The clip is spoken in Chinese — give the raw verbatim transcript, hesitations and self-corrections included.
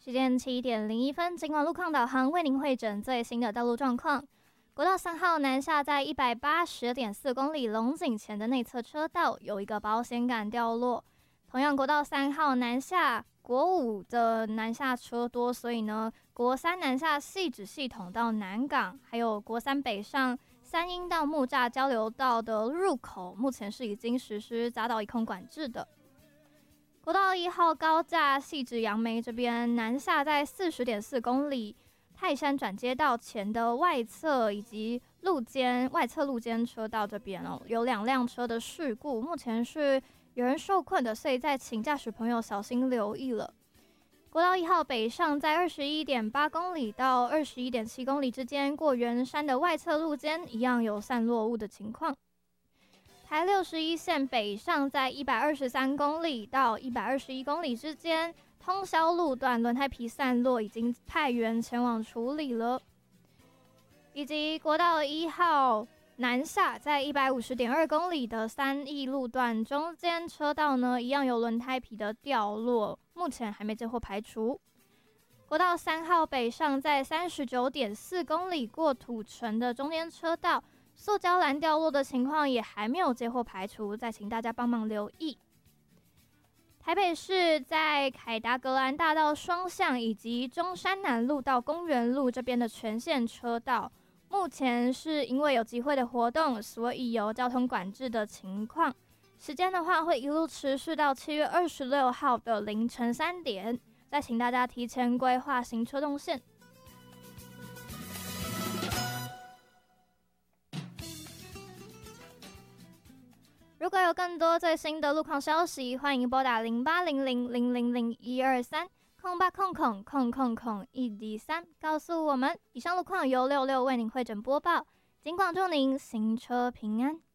时间七点零一分，今晚路况导航为您汇整最新的道路状况。国道三号南下在一百八十点四公里龙井前的内侧车道有一个保险杆掉落。同样，国道三号南下国五的南下车多，所以呢，国三南下汐止系统到南港，还有国三北上三鹰到木栅交流道的入口，目前是已经实施匝道一空管制的。国道一号高架汐止杨梅这边南下在四十点四公里，泰山转接道前的外侧以及路肩外侧路肩车道这边哦，有两辆车的事故，目前是有人受困的，所以再请驾驶朋友小心留意了。国道一号北上在二十一点八公里到二十一点七公里之间，过圆山的外侧路肩一样有散落物的情况。台六十一线北上在一百二十三公里到一百二十一公里之间，通霄路段轮胎皮散落，已经派员前往处理了。以及国道一号南下在一百五十点二公里的三义路段中间车道呢，一样有轮胎皮的掉落，目前还没接获排除。国道三号北上在三十九点四公里过土城的中间车道，塑胶篮掉落的情况也还没有接获排除，再请大家帮忙留意。台北市在凯达格兰大道双向以及中山南路到公园路这边的全线车道，目前是因为有集会的活动，所以有交通管制的情况。时间的话会一路持续到七月二十六号的凌晨三点，再请大家提前规划行车动线。如果有更多最新的路况消息，欢迎拨打零八零零零零零一二三空八空空空空空一 D 三，告诉我们。以上路况由六六为您汇整播报，尽管祝您行车平安。